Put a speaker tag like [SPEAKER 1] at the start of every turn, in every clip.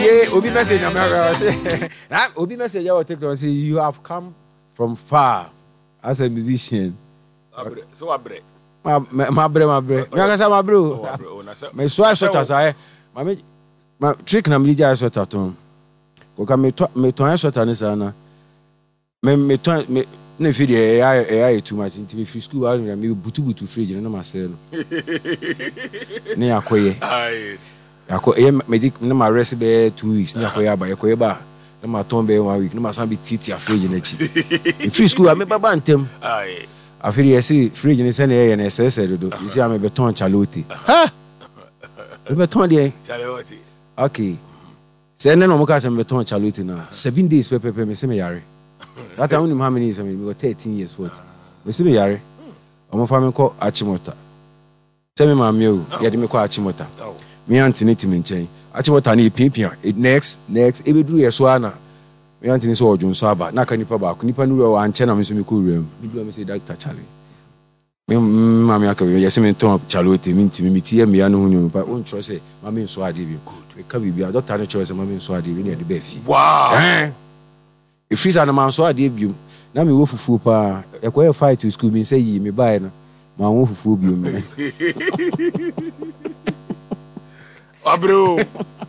[SPEAKER 1] Obi message na Obi message I will take on say you have come from far as a musician.
[SPEAKER 2] So abre.
[SPEAKER 1] My bre. Me aka say my bro. Me so I sort as I my trick na me dey sort atom. Ko ka me to I sort ani sana. Me to me na fi dey ai too much into me free school and me butu fridge na ma say no. Ne akoye.
[SPEAKER 2] Ai.
[SPEAKER 1] Ako me na ma rest be 2 weeks na akoye ba na ma ton be 1 week na ma san be titi a fridge na chi. Free school I me baba ntem.
[SPEAKER 2] Ai.
[SPEAKER 1] I feel you see fridge ni say na na say do. You see am be ton chalote. Ha. Be ton dey.
[SPEAKER 2] Chalote.
[SPEAKER 1] Okay. Say na no mo ka say be ton chalote na 7 days pepe me say me yare. That time how many years I mean we got 13 years what. Me say me yare. Omo fa me ko Achimota. Say me ma me o, ye de me ko Achimota. Me antini timi nchen. Achimota na epipia. Next e be duru ye so ana. Me antini so odwon so aba. Na ka nipa ba ko nipa nu wa anche na me so me ko wurem. Me do me say Dr. Charlie. Me ma me aka ye say me ton Charlotte me ntimi me tie me ya no hunyo pa on tro say ma me so ade bi good. Me ka bibia doctor no tro say ma me so ade bi na de ba fi.
[SPEAKER 2] Wow.
[SPEAKER 1] If freezer na man so ade bium na me wo fufu pa e ko e fight to school me say yi me buy na ma wo fufu bium me.
[SPEAKER 2] Wabre.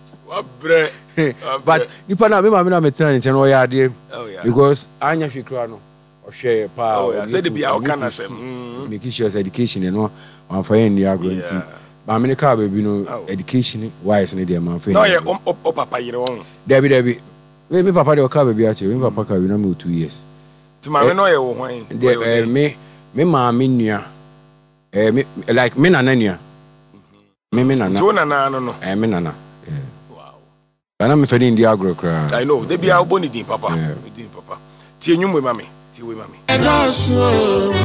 [SPEAKER 1] But nipa na me ma me na me tena nchen o ya ade because anya hwekra no o hwe pa
[SPEAKER 2] oh yeah say the bia o kana sem
[SPEAKER 1] make sure education no wan fa yen ya guarantee ba me ka ba bi no education wise ne dey man fa
[SPEAKER 2] no ye o papa yire won
[SPEAKER 1] Debbie me papa dey o ka ba bi a che me papa ka bi na me 2 years
[SPEAKER 2] ti ma me no ye wo hwan
[SPEAKER 1] me ma me nua me like me nana nua me nana
[SPEAKER 2] jo nana no
[SPEAKER 1] me nana wow ana me fa ni ndi agro kra
[SPEAKER 2] I know they be a boni din papa din papa ti enyum we mame ti we mame